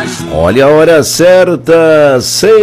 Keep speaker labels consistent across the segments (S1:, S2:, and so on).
S1: Olha a hora certa,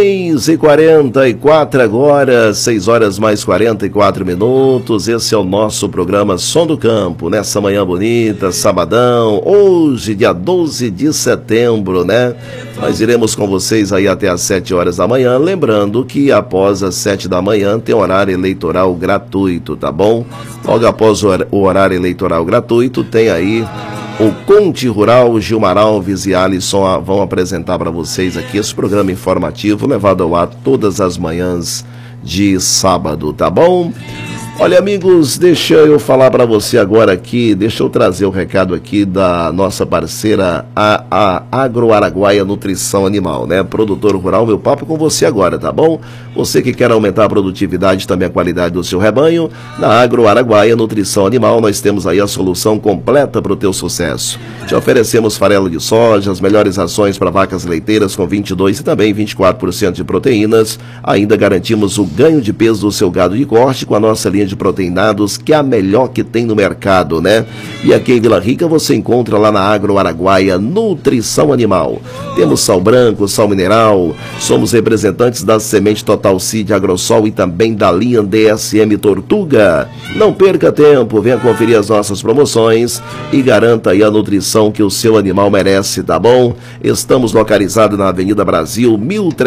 S1: 6h44 agora, 6 horas mais 44 minutos. Esse é o nosso programa Som do Campo, nessa manhã bonita, sabadão, hoje, dia 12 de setembro, né? Nós iremos com vocês aí até às 7 horas da manhã, lembrando que após as 7 da manhã tem horário eleitoral gratuito, tá bom? Logo após o horário eleitoral gratuito tem aí o Conte Rural. Gilmar Alves e Alisson vão apresentar para vocês aqui esse programa informativo levado ao ar todas as manhãs de sábado, tá bom? Olha, amigos, deixa eu falar para você agora aqui, deixa eu trazer o recado aqui da nossa parceira, a Agroaraguaia Nutrição Animal, né? Produtor rural, meu papo com você agora, tá bom? Você que quer aumentar a produtividade e também a qualidade do seu rebanho, na Agroaraguaia Nutrição Animal nós temos aí a solução completa para o teu sucesso. Te oferecemos farelo de soja, as melhores rações para vacas leiteiras com 22% e também 24% de proteínas. Ainda garantimos o ganho de peso do seu gado de corte com a nossa linha de proteinados, que é a melhor que tem no mercado, né? E aqui em Vila Rica você encontra lá na Agroaraguaia Nutrição Animal. Temos sal branco, sal mineral, somos representantes da Semente Total Seed Agrosol e também da linha DSM Tortuga. Não perca tempo, venha conferir as nossas promoções e garanta aí a nutrição que o seu animal merece, tá bom? Estamos localizados na Avenida Brasil,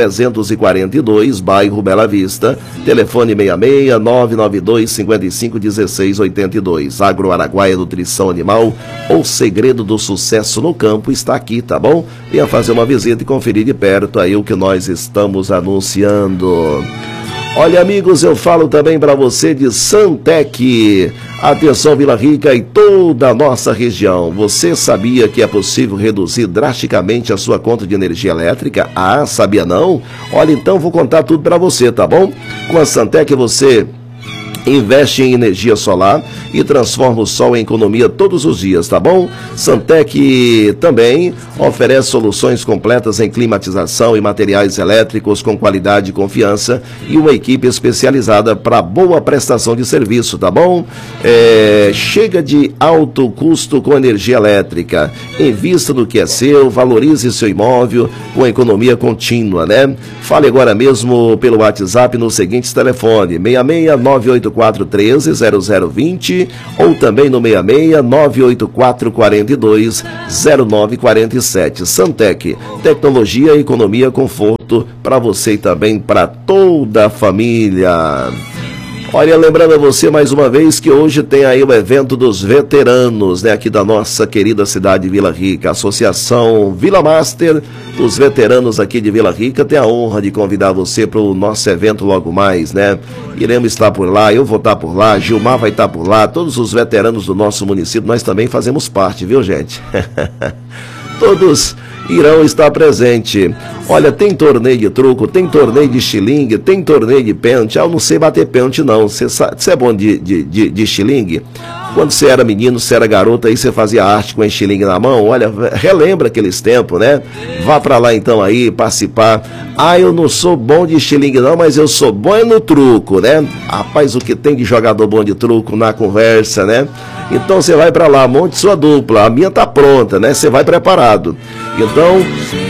S1: 1342, bairro Bela Vista, telefone 66 992 55 16 82. Agroaraguaia Nutrição Animal, o segredo do sucesso no campo está aqui, tá bom? Venha fazer uma visita e conferir de perto aí o que nós estamos anunciando. Olha, amigos, eu falo também para você de Santec. Atenção, Vila Rica e toda a nossa região. Você sabia que é possível reduzir drasticamente a sua conta de energia elétrica? Ah, sabia não? Olha, então vou contar tudo para você, tá bom? Com a Santec você investe em energia solar e transforma o sol em economia todos os dias, tá bom? Santec também oferece soluções completas em climatização e materiais elétricos com qualidade e confiança e uma equipe especializada para boa prestação de serviço, tá bom? Chega de alto custo com energia elétrica. Invista no que é seu, valorize seu imóvel com economia contínua, né? Fale agora mesmo pelo WhatsApp nos seguintes telefones: 66 98413 0020 ou também no 66 984 42 0947. Santec, tecnologia, economia, conforto para você e também para toda a família. Olha, lembrando a você mais uma vez que hoje tem aí o evento dos veteranos, né, aqui da nossa querida cidade de Vila Rica. A Associação Vila Master dos veteranos aqui de Vila Rica tem a honra de convidar você para o nosso evento logo mais, né? Iremos estar por lá, eu vou estar por lá, Gilmar vai estar por lá, todos os veteranos do nosso município, nós também fazemos parte, viu, gente? Todos irão estar presente. Olha, tem torneio de truco, tem torneio de xilingue, tem torneio de pênalti. Eu não sei bater pênalti não. Você é bom de xilingue? Quando você era menino, você era garota, aí você fazia arte com a xilingue na mão. Olha, relembra aqueles tempos, né? Vá pra lá então aí, participar. Ah, eu não sou bom de xilingue não, mas eu sou bom no truco, né? Rapaz, o que tem de jogador bom de truco na conversa, né? Então você vai pra lá, monte sua dupla. A minha tá pronta, né? Você vai preparado. Então,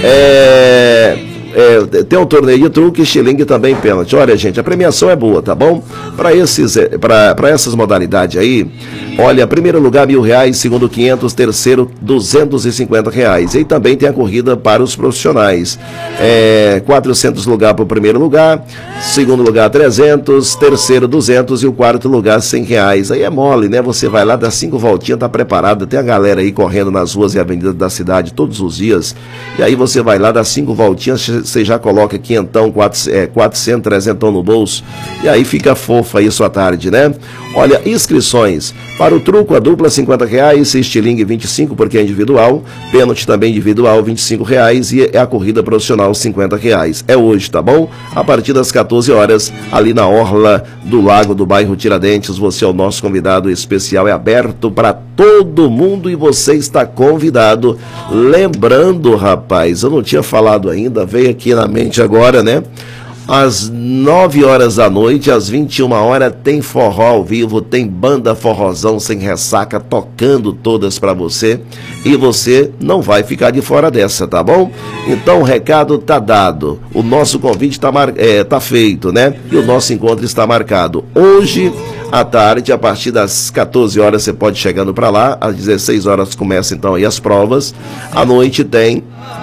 S1: tem um torneio de truque, xilingue e também pênalti. Olha, gente, a premiação é boa, tá bom? Para essas modalidades aí, olha, primeiro lugar R$1.000, segundo 500, terceiro R$250. E também tem a corrida para os profissionais. 400 lugar para o primeiro lugar, segundo lugar 300, terceiro 200 e o quarto lugar R$100. Aí é mole, né? Você vai lá, dá 5 voltinhas, tá preparado. Tem a galera aí correndo nas ruas e avenidas da cidade todos os dias. E aí você vai lá, dá 5 voltinhas, você já coloca 500, 400, 300 no bolso. E aí fica fofa aí sua tarde, né? Olha, inscrições. Para o truco, a dupla R$50, estilingue 25 porque é individual, pênalti também individual R$25 e a corrida profissional R$50. É hoje, tá bom? A partir das 14 horas, ali na orla do Lago do bairro Tiradentes, você é o nosso convidado especial, é aberto para todo mundo e você está convidado. Lembrando, rapaz, eu não tinha falado ainda, veio aqui na mente agora, né? Às 9 horas da noite, às 21 horas, tem forró ao vivo, tem banda forrozão sem ressaca, tocando todas para você. E você não vai ficar de fora dessa, tá bom? Então o recado tá dado. O nosso convite tá feito, né? E o nosso encontro está marcado. Hoje, à tarde, a partir das 14 horas, você pode chegando para lá. Às 16 horas começam então aí as provas. À noite tem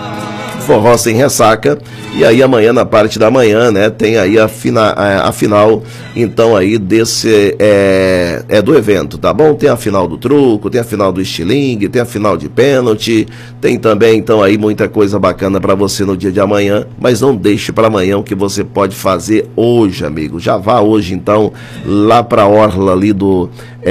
S1: forró sem ressaca, e aí amanhã, na parte da manhã, né, tem aí a final, então aí desse, do evento, tá bom? Tem a final do truco, tem a final do estilingue, tem a final de pênalti, tem também, então aí muita coisa bacana para você no dia de amanhã, mas não deixe para amanhã o que você pode fazer hoje, amigo. Já vá hoje, então, lá pra orla ali do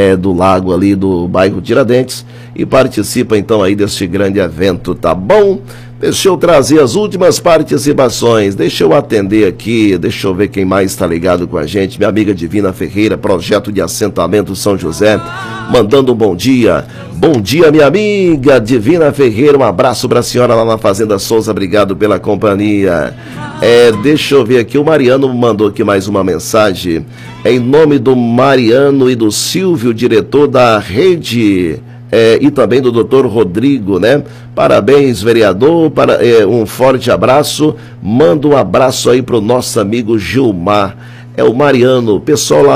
S1: lago ali do bairro Tiradentes e participa, então, aí deste grande evento, tá bom? Deixa eu trazer as últimas participações, deixa eu atender aqui, deixa eu ver quem mais está ligado com a gente. Minha amiga Divina Ferreira, Projeto de Assentamento São José, mandando um bom dia. Bom dia, minha amiga Divina Ferreira, um abraço para a senhora lá na Fazenda Souza, obrigado pela companhia. Deixa eu ver aqui, o Mariano mandou aqui mais uma mensagem. Em nome do Mariano e do Silvio, diretor da rede... e também do doutor Rodrigo, né? Parabéns, vereador, um forte abraço. Manda um abraço aí pro nosso amigo Gilmar. É o Mariano, pessoal lá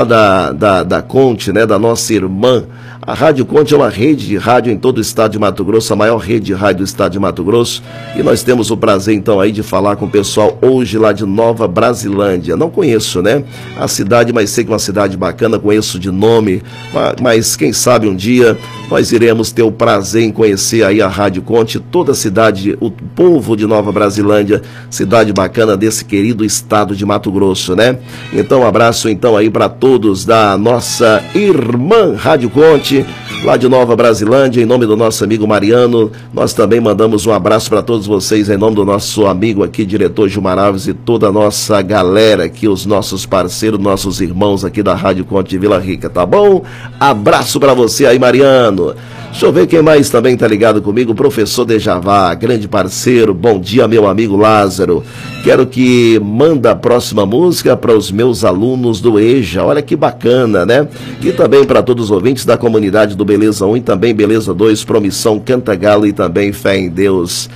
S1: da Conte, né? Da nossa irmã. A Rádio Conte é uma rede de rádio em todo o estado de Mato Grosso, a maior rede de rádio do estado de Mato Grosso. E nós temos o prazer, então, aí de falar com o pessoal hoje lá de Nova Brasilândia. Não conheço, né? A cidade, mas sei que é uma cidade bacana, conheço de nome. Mas quem sabe um dia nós iremos ter o prazer em conhecer aí a Rádio Conte, toda a cidade, o povo de Nova Brasilândia, cidade bacana desse querido estado de Mato Grosso, né? Então, um abraço, então, aí para todos da nossa irmã Rádio Conte, lá de Nova Brasilândia, em nome do nosso amigo Mariano. Nós também mandamos um abraço para todos vocês, em nome do nosso amigo aqui, diretor Gilmar Alves, e toda a nossa galera aqui, os nossos parceiros, nossos irmãos aqui da Rádio Conte de Vila Rica, tá bom? Abraço para você aí, Mariano. Deixa eu ver quem mais também tá ligado comigo. Professor Dejavá, grande parceiro. Bom dia, meu amigo Lázaro. Quero que manda a próxima música para os meus alunos do EJA. Olha que bacana, né? E também para todos os ouvintes da comunidade do Beleza 1 e também Beleza 2, Promissão, Cantagalo e também Fé em Deus.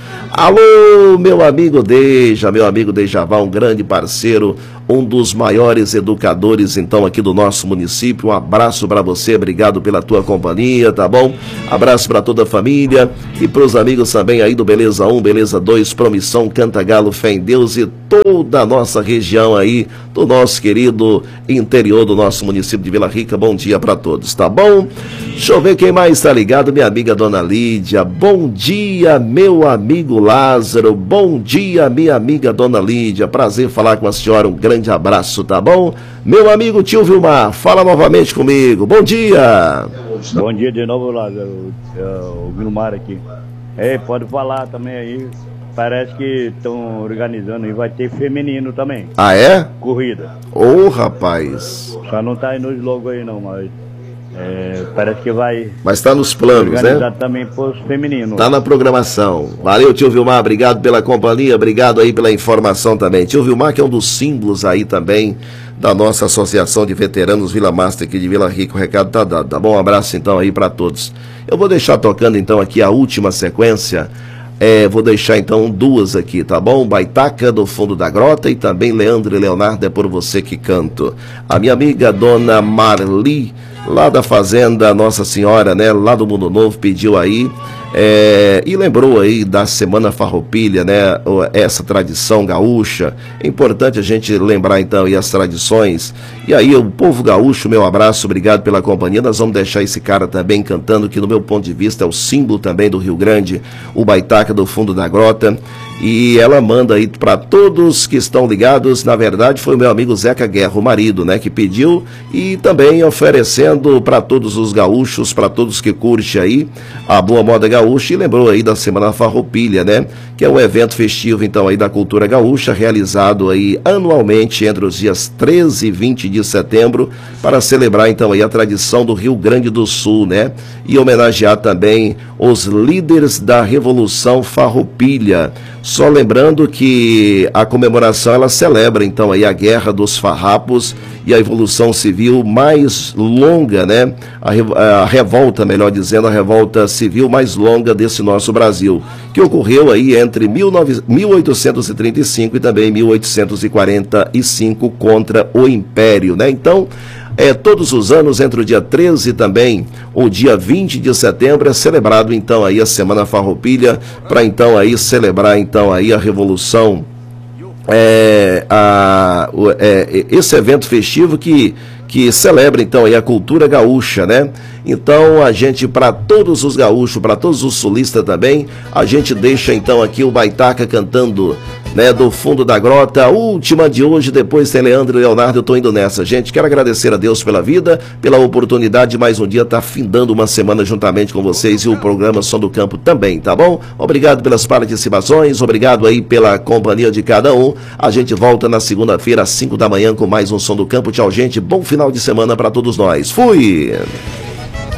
S1: Alô, meu amigo Dejavá, um grande parceiro, um dos maiores educadores, então, aqui do nosso município. Um abraço para você, obrigado pela tua companhia, tá bom? Abraço para toda a família e para os amigos também aí do Beleza 1, Beleza 2, Promissão, Cantagalo, Fé em Deus e toda a nossa região aí, do nosso querido interior do nosso município de Vila Rica. Bom dia para todos, tá bom? Deixa eu ver quem mais está ligado. Minha amiga Dona Lídia. Bom dia, meu amigo Lázaro. Bom dia, minha amiga Dona Lídia. Prazer falar com a senhora. Um grande abraço, tá bom? Meu amigo tio Vilmar, fala novamente comigo. Bom dia.
S2: Bom dia de novo, Lázaro. O Vilmar aqui. Pode falar também aí. Parece que estão organizando e vai ter feminino também.
S1: Ah, é?
S2: Corrida.
S1: Ô, rapaz.
S2: Só não tá aí nos logos aí não, mas parece que vai...
S1: Mas tá nos planos,
S2: organizar,
S1: né?
S2: Também pros femininos.
S1: Tá na programação. Valeu, tio Vilmar, obrigado pela companhia, obrigado aí pela informação também. Tio Vilmar, que é um dos símbolos aí também da nossa Associação de Veteranos Vila Master aqui de Vila Rica. O recado tá dado, tá bom? Um abraço então aí para todos. Eu vou deixar tocando então aqui a última sequência. Vou deixar então duas aqui, tá bom? Baitaca do Fundo da Grota e também Leandro e Leonardo, é por você que canto. A minha amiga Dona Marli, lá da Fazenda Nossa Senhora, né? Lá do Mundo Novo, pediu aí e lembrou aí da Semana Farroupilha, né? Essa tradição gaúcha. É importante a gente lembrar então aí as tradições. E aí o povo gaúcho, meu abraço, obrigado pela companhia. Nós vamos deixar esse cara também cantando, que no meu ponto de vista é o símbolo também do Rio Grande, o Baitaca do Fundo da Grota. E ela manda aí para todos que estão ligados. Na verdade foi o meu amigo Zeca Guerra, o marido, né, que pediu, e também oferecendo para todos os gaúchos, para todos que curtem aí a boa moda gaúcha. gaúcha e lembrou aí da Semana Farroupilha, né? Que é um evento festivo, então, aí da cultura gaúcha, realizado aí anualmente entre os dias 13 e 20 de setembro, para celebrar, então, aí a tradição do Rio Grande do Sul, né? E homenagear também os líderes da Revolução Farroupilha. Só lembrando que a comemoração, ela celebra, então, aí a Guerra dos Farrapos e a Evolução Civil mais longa, né? A revolta, melhor dizendo, a revolta civil mais longa desse nosso Brasil, que ocorreu aí entre 1835 e também 1845 contra o Império, né? Então, todos os anos, entre o dia 13 e também o dia 20 de setembro, é celebrado então aí a Semana Farroupilha, para então aí celebrar então aí a Revolução, esse evento festivo que celebra então aí a cultura gaúcha, né? Então a gente, para todos os gaúchos, para todos os sulistas também, a gente deixa então aqui o Baitaca cantando, né, do fundo da grota, a última de hoje, depois tem Leandro e Leonardo. Eu tô indo nessa, gente. Quero agradecer a Deus pela vida, pela oportunidade de mais um dia estar findando uma semana juntamente com vocês e o programa Som do Campo também, tá bom? Obrigado pelas participações, obrigado aí pela companhia de cada um. A gente volta na segunda-feira às 5 da manhã com mais um Som do Campo. Tchau, gente. Bom final de semana para todos nós. Fui!